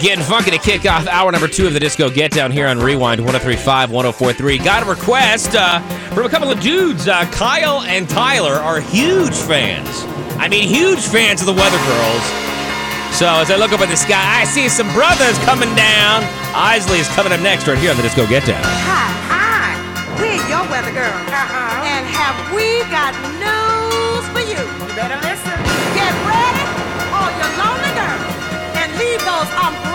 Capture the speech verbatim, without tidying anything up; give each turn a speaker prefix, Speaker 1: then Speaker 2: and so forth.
Speaker 1: Getting funky to kick off hour number two of the Disco Get Down here on Rewind one oh three point five, one oh four point three. Got a request uh, from a couple of dudes. Uh, Kyle and Tyler are huge fans. I mean, huge fans of the Weather Girls. So as I look up at the sky, I see some brothers coming down. Isley is coming up next right here on the Disco Get Down.
Speaker 2: Hi, hi. We're your Weather Girls. Uh-huh. And have we got news for you? You better listen. Get ready, all your lonely girls, and leave those umbrellas